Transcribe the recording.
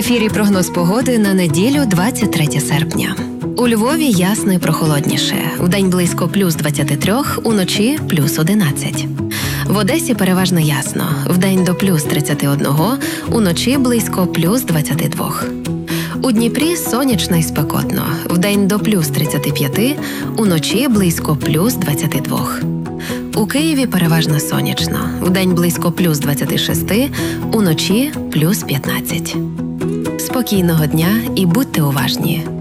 ефірі прогноз погоди на неділю, 23 серпня. У Львові ясно і прохолодніше. Вдень близько плюс 23, уночі плюс 11. В Одесі переважно ясно. Вдень до плюс 31, уночі близько плюс 22. У Дніпрі сонячно і спекотно. Вдень до плюс 35, уночі близько плюс 22. У Києві переважно сонячно. Вдень близько плюс 26, уночі плюс 15. Спокійного дня і будьте уважні.